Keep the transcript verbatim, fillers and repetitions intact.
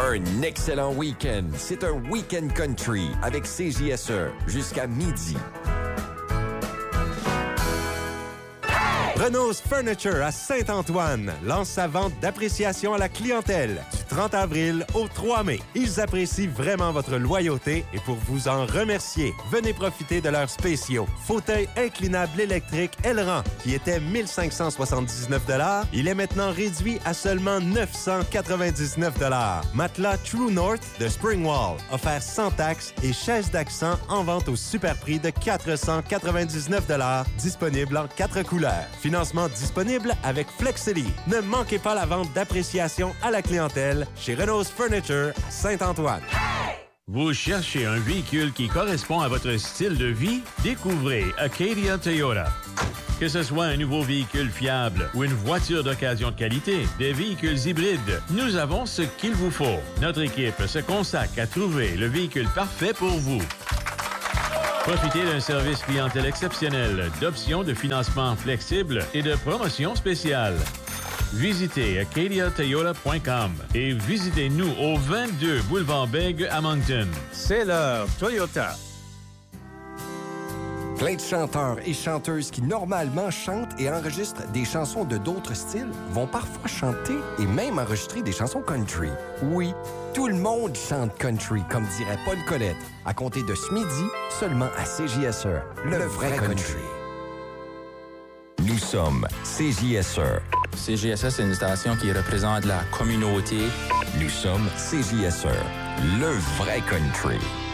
Un excellent week-end. C'est un week-end country avec C J S E jusqu'à midi. Renault's Furniture à Saint-Antoine lance sa vente d'appréciation à la clientèle du trente avril au trois mai. Ils apprécient vraiment votre loyauté et pour vous en remercier, venez profiter de leurs spéciaux. Fauteuil inclinable électrique Elran qui était mille cinq cent soixante-dix-neuf dollars, il est maintenant réduit à seulement neuf cent quatre-vingt-dix-neuf dollars. Matelas True North de Springwall, offert sans taxes et chaise d'accent en vente au super prix de quatre cent quatre-vingt-dix-neuf dollars, disponible en quatre couleurs. Financement disponible avec Flexity. Ne manquez pas la vente d'appréciation à la clientèle chez Renault's Furniture à Saint-Antoine. Vous cherchez un véhicule qui correspond à votre style de vie? Découvrez Acadia Toyota. Que ce soit un nouveau véhicule fiable ou une voiture d'occasion de qualité, des véhicules hybrides, nous avons ce qu'il vous faut. Notre équipe se consacre à trouver le véhicule parfait pour vous. Profitez d'un service clientèle exceptionnel, d'options de financement flexibles et de promotions spéciales. Visitez acadia toyota point com et visitez-nous au vingt-deux boulevard Bègue à Moncton. C'est l'heure Toyota. Plein de chanteurs et chanteuses qui normalement chantent et enregistrent des chansons de d'autres styles vont parfois chanter et même enregistrer des chansons country. Oui, tout le monde chante country, comme dirait Paul Collette. À compter de ce midi, seulement à C J S E, le, le vrai, vrai country. country. Nous sommes C J S E. C J S E, c'est une station qui représente la communauté. Nous sommes C J S E, le vrai country.